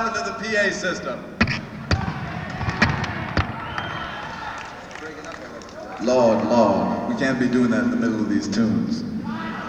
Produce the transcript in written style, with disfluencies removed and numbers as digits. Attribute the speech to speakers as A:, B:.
A: into the PA system. Lord, we can't be doing that in the middle of these tunes.